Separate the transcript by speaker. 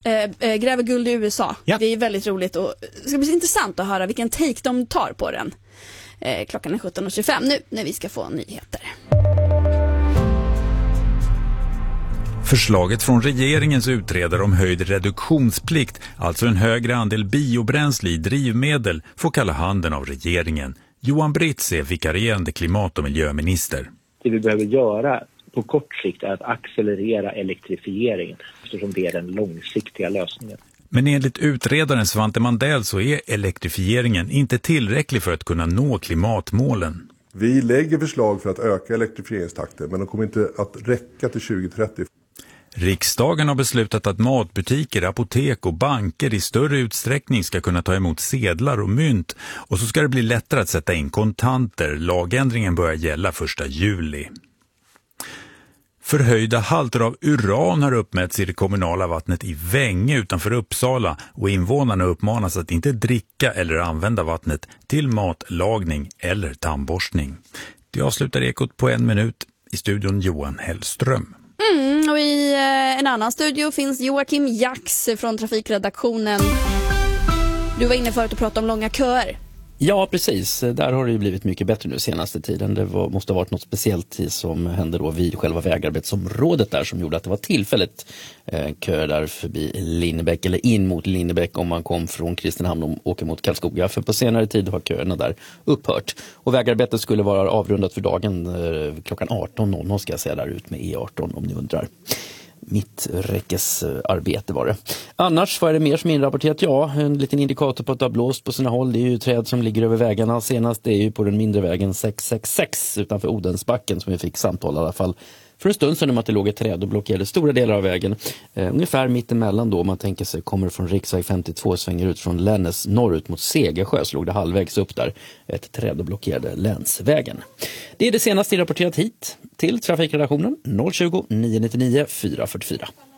Speaker 1: gräver guld i USA.
Speaker 2: Ja.
Speaker 1: Det är väldigt roligt och det ska bli intressant att höra vilken take de tar på den. Klockan är 17.25 nu när vi ska få nyheter.
Speaker 3: Förslaget från regeringens utredare om höjd reduktionsplikt, alltså en högre andel biobränsle i drivmedel, får kalla handen av regeringen. Johan Britz är vikarierande klimat- och miljöminister.
Speaker 4: Det vi behöver göra på kort sikt är att accelerera elektrifieringen eftersom det är den långsiktiga lösningen.
Speaker 3: Men enligt utredaren Svante Mandell så är elektrifieringen inte tillräcklig för att kunna nå klimatmålen.
Speaker 5: Vi lägger förslag för att öka elektrifieringstakten, men de kommer inte att räcka till 2030.
Speaker 3: Riksdagen har beslutat att matbutiker, apotek och banker i större utsträckning ska kunna ta emot sedlar och mynt. Och så ska det bli lättare att sätta in kontanter. Lagändringen börjar gälla 1 juli. Förhöjda halter av uran har uppmätts i det kommunala vattnet i Vänge utanför Uppsala och invånarna uppmanas att inte dricka eller använda vattnet till matlagning eller tandborstning. Det avslutar Ekot på 1 minut. I studion Johan Hellström.
Speaker 1: Och i en annan studio finns Joakim Jax från trafikredaktionen. Du var inne förut och pratade om långa köer.
Speaker 6: Ja, precis. Där har det ju blivit mycket bättre nu senaste tiden. Det måste ha varit något speciellt som hände då vid själva vägarbetsområdet där som gjorde att det var tillfälligt kö där förbi Linnebäck eller in mot Linnebäck om man kom från Kristinehamn och åker mot Karlskoga. För på senare tid har köerna där upphört. Och vägarbetet skulle vara avrundat för dagen klockan 18.00 ska jag säga där ut med E18 om ni undrar. Mitträckesarbete var det. Annars var det mer som inrapporterat. Ja, en liten indikator på att det har blåst på sina håll. Det är ju träd som ligger över vägarna. Senast det är ju på den mindre vägen 666 utanför Odensbacken som vi fick samtal i alla fall för en stund sedan om att det låg ett träd och blockerade stora delar av vägen. Ungefär mittemellan då, om man tänker sig kommer från riksväg 52 och svänger ut från Lännes norrut mot Segersjö så låg det halvvägs upp där ett träd och blockerade länsvägen. Det är det senaste rapporterat hit till trafikredaktionen 020 999 444.